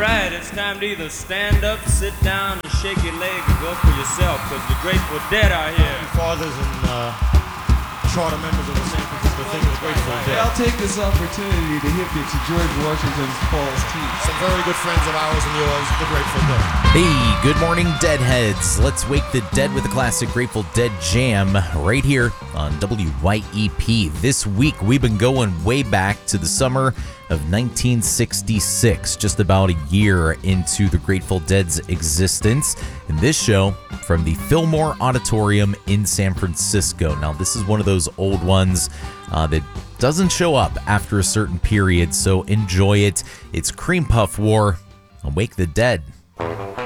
right, it's time to either stand up, sit down, and shake your leg and go for yourself, because the Grateful Dead are here. Fathers and charter members of the San Francisco thing of the Grateful Dead. I'll take this opportunity to hip you to George Washington's Paul's Teeth. Some very good friends of ours and yours, the Grateful Dead. Hey, good morning, Deadheads. Let's wake the dead with a classic Grateful Dead jam right here on WYEP. This week, we've been going way back to the summer of 1966, just about a year into the Grateful Dead's existence. In this show, from the Fillmore Auditorium in San Francisco. Now, this is one of those old ones that doesn't show up after a certain period, so enjoy it. It's Cream Puff War on Wake the Dead.